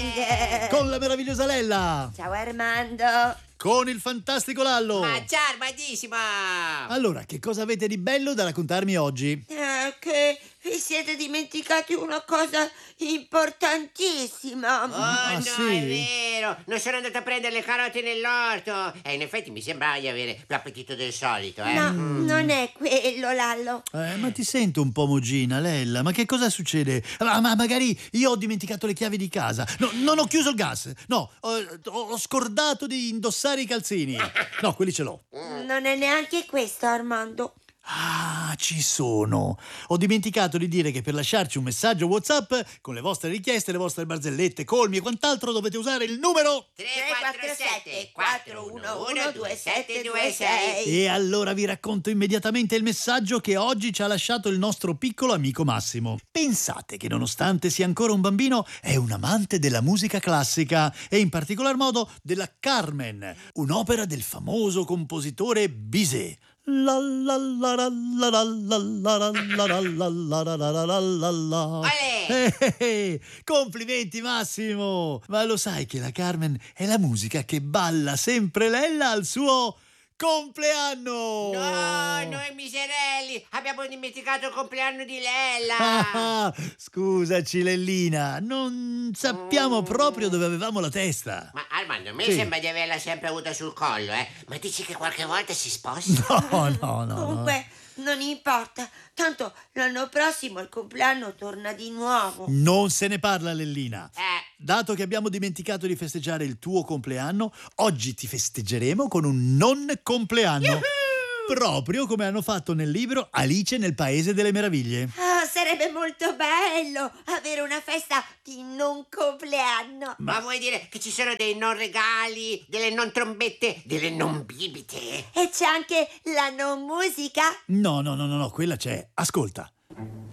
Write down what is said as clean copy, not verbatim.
grande! Con la meravigliosa Lella! Ciao Armando! Con il fantastico Lallo! Ma ciao, Armandissima! Allora, che cosa avete di bello da raccontarmi oggi? Che vi siete dimenticati una cosa importantissima. No, sì? è vero! Non sono andato a prendere le carote nell'orto! E in effetti mi sembra di avere più appetito del solito, No, non è quello, Lallo. Ma ti sento un po' mogina, Lella. Ma che cosa succede? Ma magari io ho dimenticato le chiavi di casa. No, non ho chiuso il gas. No, ho scordato di indossare i calzini. No, quelli ce l'ho. Non è neanche questo, Armando. Ah, ci sono. Ho dimenticato di dire che per lasciarci un messaggio WhatsApp con le vostre richieste, le vostre barzellette, colmi e quant'altro dovete usare il numero 347 411 2726. E allora vi racconto immediatamente il messaggio che oggi ci ha lasciato il nostro piccolo amico Massimo. Pensate che nonostante sia ancora un bambino, è un amante della musica classica e in particolar modo della Carmen, un'opera del famoso compositore Bizet. La la la la la la la la la la la la la la. Complimenti Massimo! Ma lo sai che la Carmen è la musica che balla sempre Lella al suo compleanno! No, noi miserelli! Abbiamo dimenticato il compleanno di Lella! Ah, scusaci Lellina, non sappiamo proprio dove avevamo la testa. Ma Armando, a me Sì. sembra di averla sempre avuta sul collo, eh? Ma dici che qualche volta si sposta? No. Comunque, non importa. Tanto l'anno prossimo il compleanno torna di nuovo. Non se ne parla, Lellina. Eh. Dato che abbiamo dimenticato di festeggiare il tuo compleanno, oggi ti festeggeremo con un non compleanno. Proprio come hanno fatto nel libro Alice nel Paese delle Meraviglie. Ah, sarebbe molto bello avere una festa di non compleanno. Ma vuoi dire che ci sono dei non regali, delle non trombette, delle non bibite? E c'è anche la non musica. No, quella c'è. Ascolta.